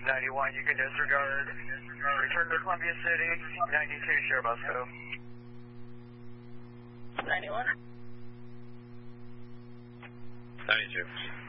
91, you can disregard. Return to Columbia City, 92, share bus go. 91. 92.